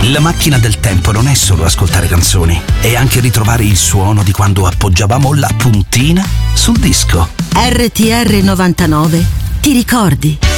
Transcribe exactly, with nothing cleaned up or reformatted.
La macchina del tempo non è solo ascoltare canzoni, è anche ritrovare il suono di quando appoggiavamo la puntina sul disco. R T R novantanove, ti ricordi?